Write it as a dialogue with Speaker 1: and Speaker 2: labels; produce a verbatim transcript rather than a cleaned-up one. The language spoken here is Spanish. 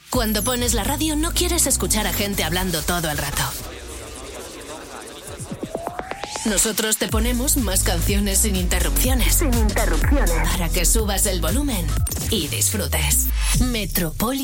Speaker 1: Cuando pones la radio no quieres escuchar a gente hablando todo el rato. Nosotros te ponemos más canciones sin interrupciones.
Speaker 2: Sin interrupciones.
Speaker 1: Para que subas el volumen y disfrutes. Metrópoli